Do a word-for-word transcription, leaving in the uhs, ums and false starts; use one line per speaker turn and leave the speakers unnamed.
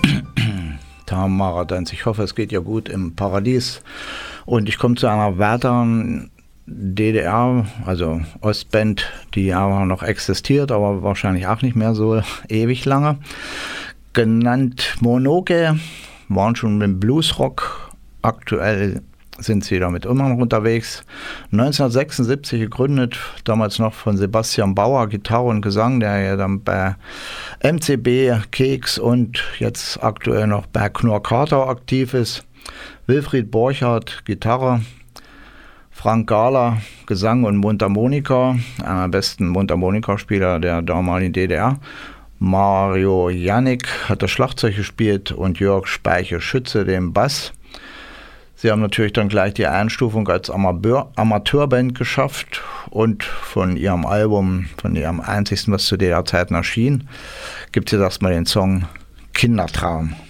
Tamara Danz. Ich hoffe, es geht ja gut im Paradies. Und ich komme zu einer weiteren D D R, also Ostband, die ja noch existiert, aber wahrscheinlich auch nicht mehr so ewig lange. Genannt Monoke, waren schon mit Bluesrock. Aktuell sind sie damit immer noch unterwegs. neunzehnhundertsechsundsiebzig gegründet, damals noch von Sebastian Bauer, Gitarre und Gesang, der ja dann bei M C B, Keks und jetzt aktuell noch bei Knorr Carter aktiv ist. Wilfried Borchardt, Gitarre. Frank Gahler, Gesang und Mundharmonika, einer der besten Mundharmonikaspieler der damaligen D D R. Mario Janik hat das Schlagzeug gespielt und Jörg Speicher-Schütze den Bass. Sie haben natürlich dann gleich die Einstufung als Amateur, Amateurband geschafft und von ihrem Album, von ihrem einzigsten, was zu der Zeit erschien, gibt es jetzt erstmal den Song Kindertraum.